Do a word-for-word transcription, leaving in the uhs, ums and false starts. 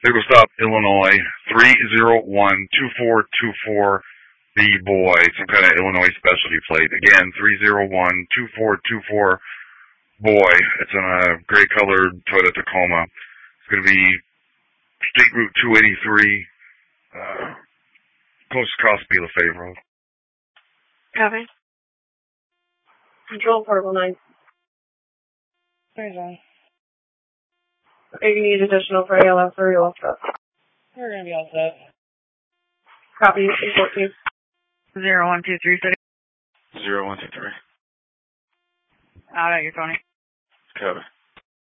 Vehicle stop, Illinois, three zero one two four two four, the boy, some kind of Illinois specialty plate. Again, three zero one two four two four, boy. It's in a gray-colored Toyota Tacoma. It's going to be State Route two eighty-three, uh, close to Cosby LaFave Road. Copy. Control portable nine. There's one. If you need additional for A L F or real stuff. We're going to be all set. Copy, eight fourteen. Zero one two three six. Zero one two three. Out at your Tony. Copy.